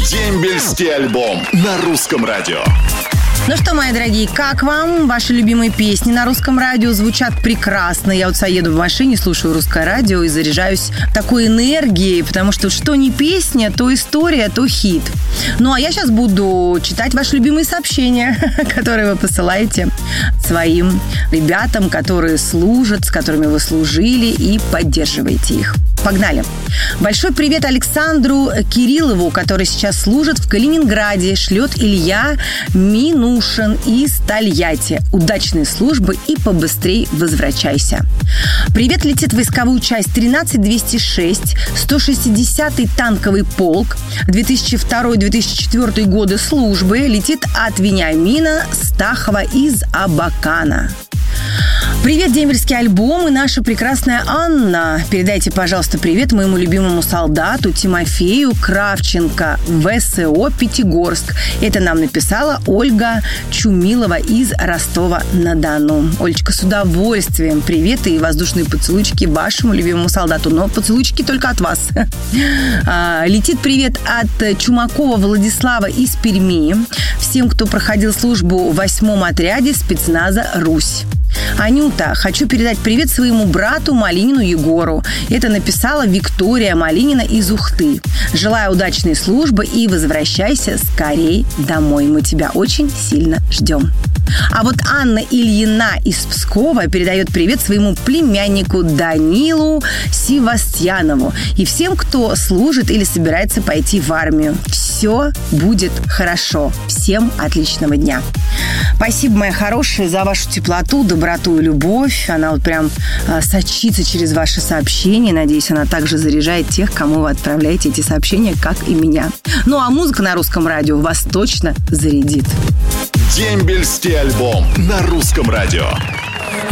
Дембельский альбом на русском радио. Ну что, мои дорогие, как вам? Ваши любимые песни на русском радио звучат прекрасно. Я вот еду в машине, слушаю русское радио и заряжаюсь такой энергией, потому что что не песня, то история, то хит. Ну, а я сейчас буду читать ваши любимые сообщения, которые вы посылаете своим ребятам, которые служат, с которыми вы служили, и поддерживаете их. Погнали. Большой привет Александру Кириллову, который сейчас служит в Калининграде. Шлет Илья Минушин из Тольятти. Удачной службы и побыстрей возвращайся. Привет летит войсковую часть 13206, 160-й танковый полк, 2002-2004 годы службы. Летит от Вениамина Стахова из Абакана. Привет, дембельский альбом и наша прекрасная Анна. Передайте, пожалуйста, привет моему любимому солдату Тимофею Кравченко, ВСО Пятигорск. Это нам написала Ольга Чумилова из Ростова-на-Дону. Олечка, с удовольствием. Привет и воздушные поцелуйчики вашему любимому солдату. Но поцелуйчики только от вас. Летит привет от Чумакова Владислава из Перми. Всем, кто проходил службу в 8-м отряде спецназа «Русь». Анюта, хочу передать привет своему брату Малинину Егору. Это написала Виктория Малинина из Ухты. Желаю удачной службы и возвращайся скорей домой. Мы тебя очень сильно ждем. А вот Анна Ильина из Пскова передает привет своему племяннику Данилу Севастьянову и всем, кто служит или собирается пойти в армию. Все будет хорошо. Всем отличного дня. Спасибо, моя хорошая, за вашу теплоту, доброту и любовь. Она вот прям сочится через ваши сообщения. Надеюсь, она также заряжает тех, кому вы отправляете эти сообщения, как и меня. Ну, а музыка на русском радио вас точно зарядит. Дембельский альбом на русском радио.